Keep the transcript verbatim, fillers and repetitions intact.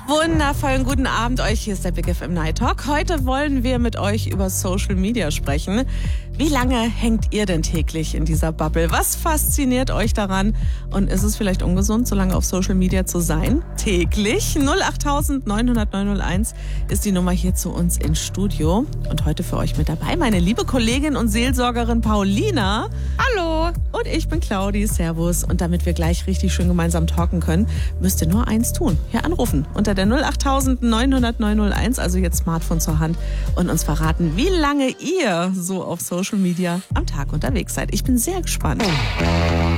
Wundervollen guten Abend euch. Hier ist der Big F M Night Talk. Heute wollen wir mit euch über Social Media sprechen. Wie lange hängt ihr denn täglich in dieser Bubble? Was fasziniert euch daran? Und ist es vielleicht ungesund, so lange auf Social Media zu sein? Täglich? null acht neun null null neun null eins ist die Nummer hier zu uns ins Studio. Und heute für euch mit dabei meine liebe Kollegin und Seelsorgerin Paulina. Hallo. Und ich bin Claudi. Servus. Und damit wir gleich richtig schön gemeinsam talken können, müsst ihr nur eins tun. Hier anrufen unter der null acht neun null null neun null eins, also jetzt Smartphone zur Hand, und uns verraten, wie lange ihr so auf Social Media am Tag unterwegs seid. Ich bin sehr gespannt.